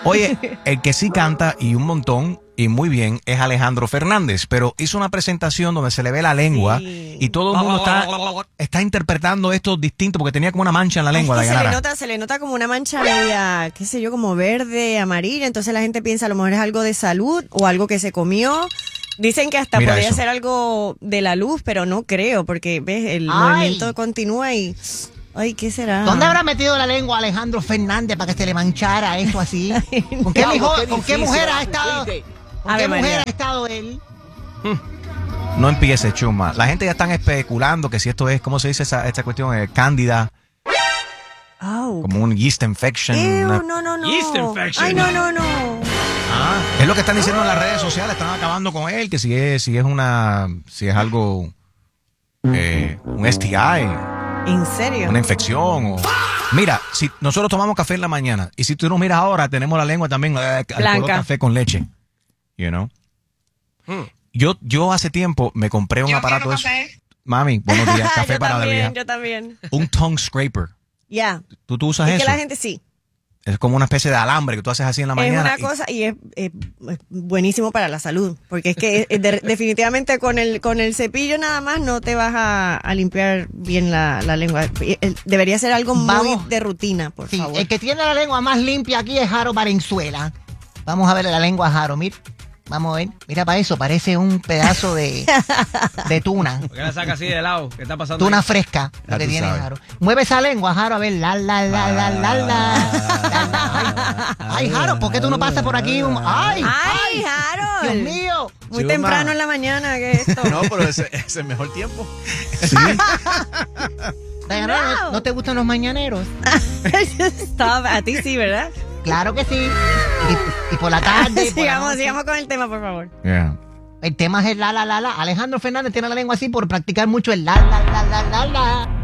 Oye, el que sí canta y un montón y muy bien es Alejandro Fernández, pero hizo una presentación donde se le ve la lengua y todo el mundo está interpretando esto distinto porque tenía como una mancha en la lengua. Es que se le nota como una mancha media, qué sé yo, como verde, amarilla, entonces la gente piensa a lo mejor es algo de salud o algo que se comió. Dicen que hasta podría ser algo de la luz, pero no creo, porque ves, el movimiento continúa y... Ay, ¿qué será? ¿Dónde habrá metido la lengua Alejandro Fernández para que se le manchara eso así? ¿Con qué mujer ha estado? ¿Con qué mujer ha estado él? No empiece, Chuma. La gente ya están especulando que si esto es, ¿cómo se dice esta cuestión? Cándida. Como un yeast infection. No. Yeast infection. Ay, no. Es lo que están diciendo en las redes sociales. Están acabando con él, que si es algo, un STI. ¿En serio? Una infección. Mira, si nosotros tomamos café en la mañana y si tú nos miras ahora, tenemos la lengua también al color café con leche. You know? Yo hace tiempo me compré un aparato de eso. Mami, buenos días, café para la vida. Yo también. Un tongue scraper. Ya. ¿Tú usas eso? Es que la gente sí. Es como una especie de alambre que tú haces así en la mañana. Es una cosa y es buenísimo para la salud, porque es que definitivamente con el cepillo nada más no te vas a limpiar bien la lengua. Debería ser algo muy de rutina, por favor. El que tiene la lengua más limpia aquí es Jaro Valenzuela. Vamos a ver la lengua de Jaro, vamos a ver. Mira para eso, parece un pedazo de tuna. ¿Por qué la saca así de lado? ¿Qué está pasando? Tuna ahí? fresca, lo que tiene Jaro. Mueve esa lengua, Jaro, a ver. Ay, Jaro, ¿por qué tú no pasas por aquí? ¡Ay, Jaro! Dios mío. Muy temprano en la mañana que esto. No, pero ese es el mejor tiempo. Sí. Diana, ¿no te gustan los mañaneros? Stop. A ti sí, ¿verdad? Claro que sí. Y por la tarde. Sigamos con el tema, por favor. Yeah. El tema es el la. Alejandro Fernández tiene la lengua así por practicar mucho el la.